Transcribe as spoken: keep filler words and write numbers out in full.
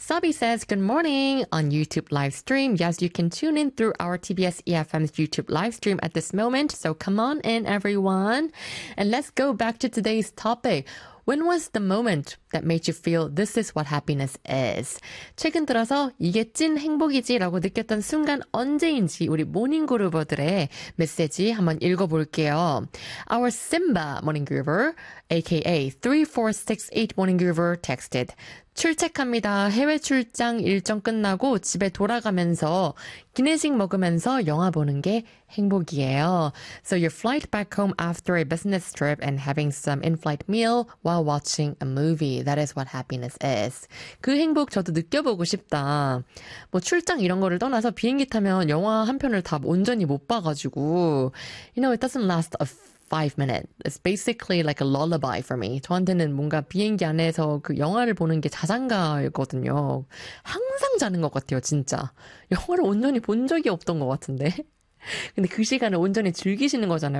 Sabi says, good morning on YouTube live stream. Yes, you can tune in through our T B S E F M's YouTube live stream at this moment. So come on in, everyone. And let's go back to today's topic. When was the moment that made you feel this is what happiness is? 최근 들어서 이게 찐 행복이지라고 느꼈던 순간 언제인지 우리 모닝그루버들의 메시지 한번 읽어볼게요. Our Simba 모닝그루버, aka three four six eight 모닝그루버 texted. 출첵합니다. 해외 출장 일정 끝나고 집에 돌아가면서 기내식 먹으면서 영화 보는 게 행복이에요. So your flight back home after a business trip and having some in-flight meal while watching a movie. That is what happiness is. 그 행복 저도 느껴보고 싶다. 뭐 출장 이런 거를 떠나서 비행기 타면 영화 한 편을 다 온전히 못 봐가지고 You know, it doesn't last a five minutes. It's basically like a lullaby for me. 저한테는 뭔가 비행기 안에서 그 영화를 보는 게 자장가였거든요. 항상 자는 것 같아요, 진짜. 영화를 온전히 본 적이 없던 것 같은데. 근데 그 시간을 온전히 즐기시는 거잖아요.